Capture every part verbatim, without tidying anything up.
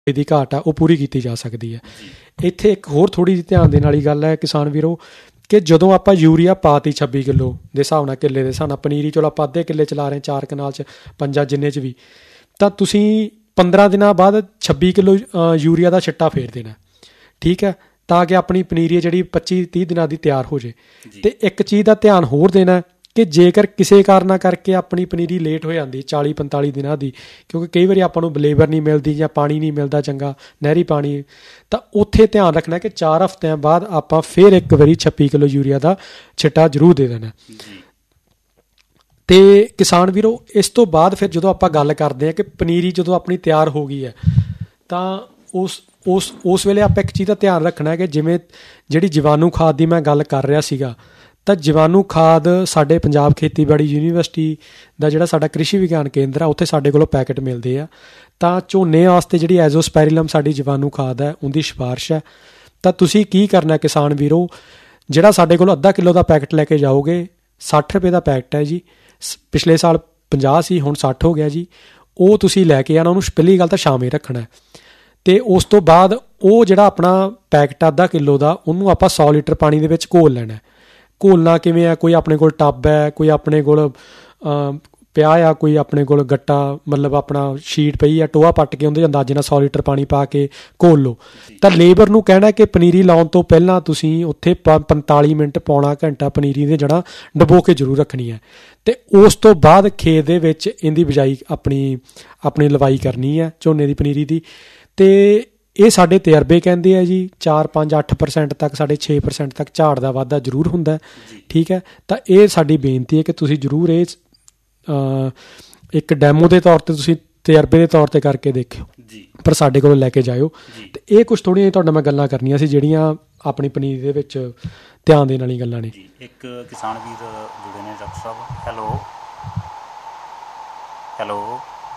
ਦੀ ਘਾਟ ਆ ਉਹ ਪੂਰੀ ਕੀਤੀ ਜਾ ਸਕਦੀ ਹੈ। ਇੱਥੇ ਇੱਕ ਹੋਰ ਥੋੜ੍ਹੀ ਜਿਹੀ ਧਿਆਨ ਦੇਣ ਵਾਲੀ ਗੱਲ ਹੈ ਕਿਸਾਨ ਵੀਰੋ, ਕਿ ਜਦੋਂ ਆਪਾਂ ਯੂਰੀਆ ਪਾਤੀ ਛੱਬੀ ਕਿੱਲੋ ਦੇ ਹਿਸਾਬ ਨਾਲ, ਕਿੱਲੇ ਦੇ ਹਿਸਾਬ ਨਾਲ, ਪਨੀਰੀ ਚਲੋ ਆਪਾਂ ਅੱਧੇ ਕਿੱਲੇ ਚਲਾ ਰਹੇ ਚਾਰ ਕਨਾਲ 'ਚ, ਪੰਜਾਂ ਜਿੰਨੇ 'ਚ ਵੀ, ਤਾਂ ਤੁਸੀਂ ਪੰਦਰਾਂ ਦਿਨਾਂ ਬਾਅਦ ਛੱਬੀ ਕਿੱਲੋ ਯੂਰੀਆ ਦਾ ਛਿੱਟਾ ਫੇਰ ਦੇਣਾ, ਠੀਕ ਹੈ, ਤਾਂ ਕਿ ਆਪਣੀ ਪਨੀਰੀ ਜਿਹੜੀ ਪੱਚੀ ਤੀਹ ਦਿਨਾਂ ਦੀ ਤਿਆਰ ਹੋ ਜਾਏ। ਅਤੇ ਇੱਕ ਚੀਜ਼ ਦਾ ਧਿਆਨ ਹੋਰ ਦੇਣਾ ਕਿ ਜੇਕਰ ਕਿਸੇ ਕਾਰਨਾਂ ਕਰਕੇ ਆਪਣੀ ਪਨੀਰੀ ਲੇਟ ਹੋ ਜਾਂਦੀ ਚਾਲੀ ਪੰਤਾਲੀ ਦਿਨਾਂ ਦੀ, ਕਿਉਂਕਿ ਕਈ ਵਾਰੀ ਆਪਾਂ ਨੂੰ ਲੇਬਰ ਨਹੀਂ ਮਿਲਦੀ ਜਾਂ ਪਾਣੀ ਨਹੀਂ ਮਿਲਦਾ ਚੰਗਾ, ਨਹਿਰੀ ਪਾਣੀ, ਤਾਂ ਉੱਥੇ ਧਿਆਨ ਰੱਖਣਾ ਕਿ ਚਾਰ ਹਫ਼ਤਿਆਂ ਬਾਅਦ ਆਪਾਂ ਫਿਰ ਇੱਕ ਵਾਰੀ ਛੱਬੀ ਕਿੱਲੋ ਯੂਰੀਆ ਦਾ ਛਿੱਟਾ ਜ਼ਰੂਰ ਦੇ ਦੇਣਾ। ਅਤੇ ਕਿਸਾਨ ਵੀਰੋ ਇਸ ਤੋਂ ਬਾਅਦ ਫਿਰ ਜਦੋਂ ਆਪਾਂ ਗੱਲ ਕਰਦੇ ਹਾਂ ਕਿ ਪਨੀਰੀ ਜਦੋਂ ਆਪਣੀ ਤਿਆਰ ਹੋ ਗਈ ਹੈ, ਤਾਂ ਉਸ ਉਸ ਉਸ ਵੇਲੇ ਆਪਾਂ ਇੱਕ ਚੀਜ਼ ਦਾ ਧਿਆਨ ਰੱਖਣਾ ਕਿ ਜਿਵੇਂ ਜਿਹੜੀ ਜੀਵਾਣੂ ਖਾਦ ਦੀ ਮੈਂ ਗੱਲ ਕਰ ਰਿਹਾ ਸੀਗਾ, ਤਾਂ ਜੀਵਾਣੂ ਖਾਦ ਸਾਡੇ ਪੰਜਾਬ ਖੇਤੀਬਾੜੀ ਯੂਨੀਵਰਸਿਟੀ ਦਾ ਜਿਹੜਾ ਸਾਡਾ ਕ੍ਰਿਸ਼ੀ ਵਿਗਿਆਨ ਕੇਂਦਰ ਆ, ਉੱਥੇ ਸਾਡੇ ਕੋਲੋਂ ਪੈਕਟ ਮਿਲਦੇ ਆ। ਤਾਂ ਝੋਨੇ ਵਾਸਤੇ ਜਿਹੜੀ ਐਜ਼ੋਸਪੈਰੀਲਮ ਸਾਡੀ ਜੀਵਾਣੂ ਖਾਦ ਹੈ ਉਹਦੀ ਸਿਫਾਰਿਸ਼ ਹੈ। ਤਾਂ ਤੁਸੀਂ ਕੀ ਕਰਨਾ ਕਿਸਾਨ ਵੀਰੋ, ਜਿਹੜਾ ਸਾਡੇ ਕੋਲ ਅੱਧਾ ਕਿੱਲੋ ਦਾ ਪੈਕਟ ਲੈ ਕੇ ਜਾਓਗੇ, ਸੱਠ ਰੁਪਏ ਦਾ ਪੈਕਟ ਹੈ ਜੀ, ਪਿਛਲੇ ਸਾਲ ਪੰਜਾਹ ਸੀ ਹੁਣ ਸੱਠ ਹੋ ਗਿਆ ਜੀ, ਉਹ ਤੁਸੀਂ ਲੈ ਕੇ ਆਉਣਾ। ਉਹਨੂੰ ਪਹਿਲੀ ਗੱਲ ਤਾਂ ਛਾਵੇਂ ਰੱਖਣਾ, ਅਤੇ ਉਸ ਤੋਂ ਬਾਅਦ ਉਹ ਜਿਹੜਾ ਆਪਣਾ ਪੈਕਟ ਅੱਧਾ ਕਿੱਲੋ ਦਾ, ਉਹਨੂੰ ਆਪਾਂ ਸੌ ਲੀਟਰ ਪਾਣੀ ਦੇ ਵਿੱਚ ਘੋਲ ਲੈਣਾ। ਘੋਲਣਾ ਕਿਵੇਂ ਆ, ਕੋਈ ਆਪਣੇ ਕੋਲ ਟੱਬ ਹੈ, ਕੋਈ ਆਪਣੇ ਕੋਲ ਪਿਆ ਆ, ਕੋਈ ਆਪਣੇ ਕੋਲ ਗੱਟਾ, ਮਤਲਬ ਆਪਣਾ ਸ਼ੀਟ ਪਈ ਆ, ਟੋਆ ਪੱਟ ਕੇ ਉਹਦੇ ਅੰਦਾਜ਼ੇ ਨਾਲ ਸੌ ਲੀਟਰ ਪਾਣੀ ਪਾ ਕੇ ਘੋਲ ਲਓ। ਤਾਂ ਲੇਬਰ ਨੂੰ ਕਹਿਣਾ ਕਿ ਪਨੀਰੀ ਲਾਉਣ ਤੋਂ ਪਹਿਲਾਂ ਤੁਸੀਂ ਉੱਥੇ ਪ ਪੰਤਾਲੀ ਮਿੰਟ ਪੌਣਾ ਘੰਟਾ ਪਨੀਰੀ ਦੇ ਜੜ੍ਹਾਂ ਡੁਬੋ ਕੇ ਜ਼ਰੂਰ ਰੱਖਣੀ ਹੈ, ਅਤੇ ਉਸ ਤੋਂ ਬਾਅਦ ਖੇਤ ਦੇ ਵਿੱਚ ਇਹਦੀ ਬਿਜਾਈ ਆਪਣੀ ਆਪਣੀ ਲਵਾਈ ਕਰਨੀ ਹੈ ਝੋਨੇ ਦੀ ਪਨੀਰੀ ਦੀ। ਅਤੇ ਇਹ ਸਾਡੇ ਤਜਰਬੇ ਕਹਿੰਦੇ ਆ ਜੀ, ਚਾਰ ਪੰਜ ਅੱਠ ਪਰਸੈਂਟ ਤੱਕ, ਸਾਡੇ ਛੇ ਪਰਸੈਂਟ ਤੱਕ ਝਾੜ ਦਾ ਵਾਧਾ ਜ਼ਰੂਰ ਹੁੰਦਾ, ਠੀਕ ਹੈ। ਤਾਂ ਇਹ ਸਾਡੀ ਬੇਨਤੀ ਹੈ ਕਿ ਤੁਸੀਂ ਜ਼ਰੂਰ ਇਹ ਇੱਕ ਡੈਮੋ ਦੇ ਤੌਰ 'ਤੇ, ਤੁਸੀਂ ਤਜਰਬੇ ਦੇ ਤੌਰ 'ਤੇ ਕਰਕੇ ਦੇਖਿਓ, ਪਰ ਸਾਡੇ ਕੋਲੋਂ ਲੈ ਕੇ ਜਾਇਓ। ਅਤੇ ਇਹ ਕੁਛ ਥੋੜ੍ਹੀਆਂ ਤੁਹਾਡੇ ਨਾਲ ਮੈਂ ਗੱਲਾਂ ਕਰਨੀਆਂ ਸੀ ਜਿਹੜੀਆਂ ਆਪਣੀ ਪਨੀਰੀ ਦੇ ਵਿੱਚ ਧਿਆਨ ਦੇਣ ਵਾਲੀਆਂ ਗੱਲਾਂ ਨੇ। ਇੱਕ ਕਿਸਾਨ ਵੀਰ ਜੁੜੇ ਨੇ, ਡਾਕਟਰ ਸਾਹਿਬ। ਹੈਲੋ ਹੈਲੋ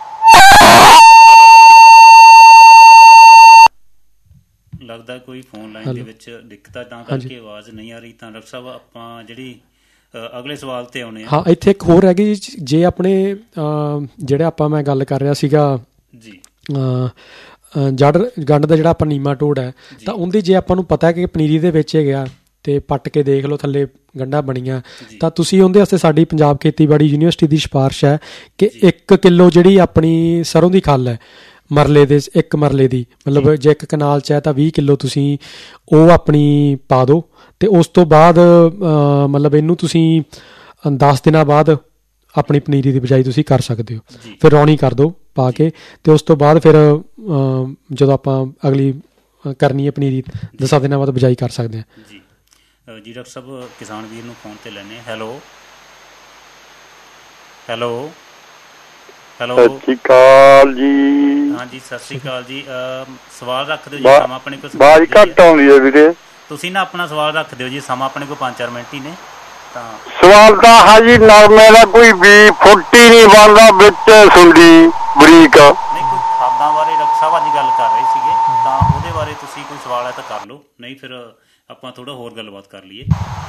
ਲੱਗਦਾ ਕੋਈ ਫੋਨ ਲਾਈਨ ਦੇ ਵਿੱਚ ਦਿੱਕਤ ਆ, ਤਾਂ ਕਰਕੇ ਆਵਾਜ਼ ਨਹੀਂ ਆ ਰਹੀ। ਤਾਂ ਡਾਕਟਰ ਸਾਹਿਬ ਆਪਾਂ ਜਿਹੜੀ ਅਗਲੇ ਸਵਾਲ 'ਤੇ ਆਉਣੇ ਆ। ਹਾਂ, ਇੱਥੇ ਇੱਕ ਹੋਰ ਹੈਗੀ ਜੀ, ਜੇ ਆਪਣੇ ਜਿਹੜੇ ਆਪਾਂ ਮੈਂ ਗੱਲ ਕਰ ਰਿਹਾ ਸੀਗਾ ਜੀ ਜੜ ਗੰਢ ਦਾ ਜਿਹੜਾ ਆਪਾਂ ਨੀਮਾਟੋਡ ਹੈ, ਤਾਂ ਉਹਦੀ ਜੇ ਆਪਾਂ ਨੂੰ ਪਤਾ ਕਿ ਪਨੀਰੀ ਦੇ ਵਿੱਚ ਹੈਗਾ, ਅਤੇ ਪੱਟ ਕੇ ਦੇਖ ਲਓ ਥੱਲੇ ਗੰਢਾਂ ਬਣੀਆਂ, ਤਾਂ ਤੁਸੀਂ ਉਹਦੇ ਵਾਸਤੇ ਸਾਡੀ ਪੰਜਾਬ ਖੇਤੀਬਾੜੀ ਯੂਨੀਵਰਸਿਟੀ ਦੀ ਸਿਫਾਰਿਸ਼ ਹੈ ਕਿ ਇੱਕ ਕਿੱਲੋ ਜਿਹੜੀ ਆਪਣੀ ਸਰੋਂ ਦੀ ਖੱਲ ਹੈ ਮਰਲੇ ਦੇ, ਇੱਕ ਮਰਲੇ ਦੀ, ਮਤਲਬ ਜੇ ਇੱਕ ਕਨਾਲ 'ਚ ਹੈ ਤਾਂ ਵੀਹ ਕਿੱਲੋ ਤੁਸੀਂ ਉਹ ਆਪਣੀ ਪਾ ਦਿਓ। ਅਤੇ ਉਸ ਤੋਂ ਬਾਅਦ ਮਤਲਬ ਇਹਨੂੰ ਤੁਸੀਂ ਦਸ ਦਿਨਾਂ ਬਾਅਦ ਆਪਣੀ ਪਨੀਰੀ ਦੀ ਬਿਜਾਈ ਤੁਸੀਂ ਕਰ ਸਕਦੇ ਹੋ। ਫਿਰ ਰੌਣੀ ਕਰ ਦਿਓ ਪਾ ਕੇ, ਅਤੇ ਉਸ ਤੋਂ ਬਾਅਦ ਫਿਰ ਜਦੋਂ ਆਪਾਂ ਅਗਲੀ ਕਰਨੀ ਹੈ ਪਨੀਰੀ, ਦਸਾਂ ਦਿਨਾਂ ਬਾਅਦ ਬਿਜਾਈ ਕਰ ਸਕਦੇ ਹਾਂ ਜੀ। ਜੀ ਡਾਕਟਰ ਸਾਹਿਬ ਕਿਸਾਨ ਵੀਰ ਨੂੰ ਫੋਨ 'ਤੇ ਲੈਂਦੇ। ਹੈਲੋ ਹੈਲੋ ਹੈਲੋ ਸਤਿ ਸ਼੍ਰੀ ਅਕਾਲ ਜੀ। ਹਾਂਜੀ ਸਤਿ ਸ਼੍ਰੀ ਅਕਾਲ ਜੀ। ਸਵਾਲ ਰੱਖ ਦਿਓ ਜੀ, ਸਮਾਂ ਆਪਣੇ ਕੋਲ ਆਵਾਜ਼ ਘੱਟ ਆਉਂਦੀ ਹੈ ਵੀਰੇ। ਤੁਸੀਂ ਨਾ ਆਪਣਾ ਸਵਾਲ ਰੱਖ ਦਿਓ ਜੀ, ਸਮਾਂ ਆਪਣੇ ਕੋਲ ਪੰਜ ਚਾਰ ਮਿੰਟ ਹੀ ਨੇ। ਤਾਂ ਸਵਾਲ ਤਾਂ ਹਾਂ ਜੀ, ਨਰਮੇ ਦਾ ਕੋਈ ਵੀ ਫੁੱਟ ਹੀ ਨਹੀਂ ਬਣਦਾ ਵਿੱਚ ਸੁੰਡੀ ਬਰੀਕ। ਨਹੀਂ, ਕੋਈ ਖਾਦਾਂ ਬਾਰੇ ਡਾਕਟਰ ਸਾਹਿਬ ਅੱਜ ਗੱਲ ਕਰ ਰਹੇ ਸੀਗੇ, ਤਾਂ ਉਹਦੇ ਬਾਰੇ ਤੁਸੀਂ ਕੋਈ ਸਵਾਲ ਹੈ ਤਾਂ ਕਰ ਲਓ, ਨਹੀਂ ਫਿਰ ਆਪਾਂ ਥੋੜ੍ਹਾ ਹੋਰ ਗੱਲਬਾਤ ਕਰ ਲਈਏ।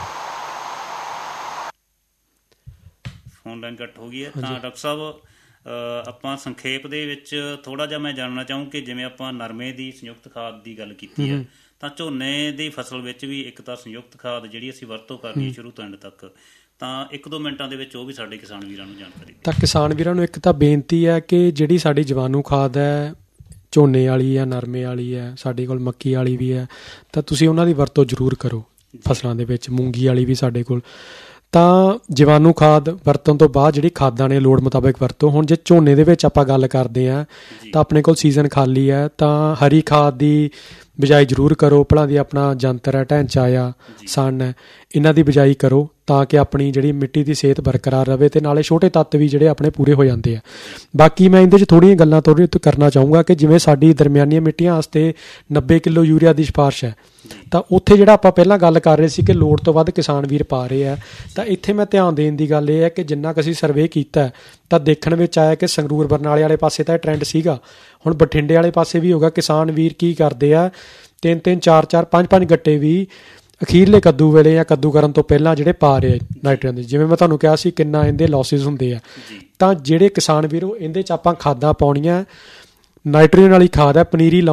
ਫੋਨ ਲਾਈਨ ਕੱਟ ਹੋ ਗਈ ਹੈ। ਤਾਂ ਡਾਕਟਰ ਸਾਹਿਬ ਆਪਾਂ ਸੰਖੇਪ ਦੇ ਵਿੱਚ ਥੋੜ੍ਹਾ ਜਿਹਾ ਮੈਂ ਜਾਣਨਾ ਚਾਹੂੰ ਕਿ ਜਿਵੇਂ ਆਪਾਂ ਨਰਮੇ ਦੀ ਸੰਯੁਕਤ ਖਾਦ ਦੀ ਗੱਲ ਕੀਤੀ ਹੈ, ਤਾਂ ਝੋਨੇ ਦੀ ਫਸਲ ਵਿੱਚ ਵੀ ਇੱਕ ਤਾਂ ਸੰਯੁਕਤ ਖਾਦ ਜਿਹੜੀ ਅਸੀਂ ਵਰਤੋਂ ਕਰਨੀ ਸ਼ੁਰੂ ਤੋਂ ਐਂਡ ਤੱਕ, ਤਾਂ ਇੱਕ ਦੋ ਮਿੰਟਾਂ ਦੇ ਵਿੱਚ ਉਹ ਵੀ ਸਾਡੇ ਕਿਸਾਨ ਵੀਰਾਂ ਨੂੰ ਜਾਣਕਾਰੀ। ਤਾਂ ਕਿਸਾਨ ਵੀਰਾਂ ਨੂੰ ਇੱਕ ਤਾਂ ਬੇਨਤੀ ਹੈ ਕਿ ਜਿਹੜੀ ਸਾਡੀ ਜੀਵਾਣੂ ਖਾਦ ਹੈ ਝੋਨੇ ਵਾਲੀ ਹੈ, ਨਰਮੇ ਵਾਲੀ ਹੈ, ਸਾਡੇ ਕੋਲ ਮੱਕੀ ਵਾਲੀ ਵੀ ਹੈ, ਤਾਂ ਤੁਸੀਂ ਉਹਨਾਂ ਦੀ ਵਰਤੋਂ ਜ਼ਰੂਰ ਕਰੋ ਫਸਲਾਂ ਦੇ ਵਿੱਚ। ਮੂੰਗੀ ਵਾਲੀ ਵੀ ਸਾਡੇ ਕੋਲ। ਤਾਂ ਜੀਵਾਣੂ ਖਾਦ ਵਰਤਣ ਤੋਂ ਬਾਅਦ ਜਿਹੜੀ ਖਾਦਾਂ ਨੇ ਲੋੜ ਮੁਤਾਬਕ ਵਰਤੋ। ਹੁਣ ਜੇ ਝੋਨੇ ਦੇ ਵਿੱਚ ਆਪਾਂ ਗੱਲ ਕਰਦੇ ਹਾਂ ਤਾਂ ਆਪਣੇ ਕੋਲ ਸੀਜ਼ਨ ਖਾਲੀ ਹੈ, ਤਾਂ ਹਰੀ ਖਾਦ ਦੀ ਬਿਜਾਈ ਜ਼ਰੂਰ ਕਰੋ। ਭਲਾਂ ਦੀ ਆਪਣਾ ਜੰਤਰ ਹੈ, ਢੈਂਚਾ ਆ, ਸਣ ਹੈ, ਇਹਨਾਂ ਦੀ ਬਿਜਾਈ ਕਰੋ ਤਾਂ ਕਿ ਆਪਣੀ ਜਿਹੜੀ ਮਿੱਟੀ ਦੀ ਸਿਹਤ ਬਰਕਰਾਰ ਰਹੇ, ਅਤੇ ਨਾਲੇ ਛੋਟੇ ਤੱਤ ਵੀ ਜਿਹੜੇ ਆਪਣੇ ਪੂਰੇ ਹੋ ਜਾਂਦੇ ਆ। ਬਾਕੀ ਮੈਂ ਇਹਦੇ 'ਚ ਥੋੜ੍ਹੀਆਂ ਗੱਲਾਂ ਥੋੜ੍ਹੀ ਕਰਨਾ ਚਾਹੂੰਗਾ ਕਿ ਜਿਵੇਂ ਸਾਡੀ ਦਰਮਿਆਨੀਆਂ ਮਿੱਟੀਆਂ ਵਾਸਤੇ ਨੱਬੇ ਕਿੱਲੋ ਯੂਰੀਆ ਦੀ ਸਿਫਾਰਿਸ਼ ਹੈ, ਤਾਂ ਉੱਥੇ ਜਿਹੜਾ ਆਪਾਂ ਪਹਿਲਾਂ ਗੱਲ ਕਰ ਰਹੇ ਸੀ ਕਿ ਲੋੜ ਤੋਂ ਵੱਧ ਕਿਸਾਨ ਵੀਰ ਪਾ ਰਹੇ ਆ, ਤਾਂ ਇੱਥੇ ਮੈਂ ਧਿਆਨ ਦੇਣ ਦੀ ਗੱਲ ਇਹ ਹੈ ਕਿ ਜਿੰਨਾ ਕੁ ਅਸੀਂ ਸਰਵੇ ਕੀਤਾ ਤਾਂ ਦੇਖਣ ਵਿੱਚ ਆਇਆ ਕਿ ਸੰਗਰੂਰ ਬਰਨਾਲੇ ਵਾਲੇ ਪਾਸੇ ਤਾਂ ਇਹ ਟਰੈਂਡ ਸੀਗਾ, ਹੁਣ ਬਠਿੰਡੇ ਵਾਲੇ ਪਾਸੇ ਵੀ ਹੋਗਾ। ਕਿਸਾਨ ਵੀਰ ਕੀ ਕਰਦੇ ਆ, ਤਿੰਨ ਤਿੰਨ ਚਾਰ ਚਾਰ ਪੰਜ ਪੰਜ ਗੱਟੇ ਵੀ ਅਖੀਰਲੇ ਕੱਦੂ ਵੇਲੇ ਜਾਂ ਕੱਦੂ ਕਰਨ ਤੋਂ ਪਹਿਲਾਂ ਜਿਹੜੇ ਪਾ ਰਹੇ ਨਾਈਟ੍ਰੋਜਨ ਦੇ। ਜਿਵੇਂ ਮੈਂ ਤੁਹਾਨੂੰ ਕਿਹਾ ਸੀ ਕਿੰਨਾ ਇਹਦੇ ਲੋਸਿਸ ਹੁੰਦੇ ਆ, ਤਾਂ ਜਿਹੜੇ ਕਿਸਾਨ ਵੀਰ ਉਹ ਇਹਦੇ 'ਚ ਆਪਾਂ ਖਾਦਾਂ ਪਾਉਣੀਆਂ, ਨਾਈਟ੍ਰੋਜਨ ਵਾਲੀ ਖਾਦ ਹੈ। ਪਨੀਰੀ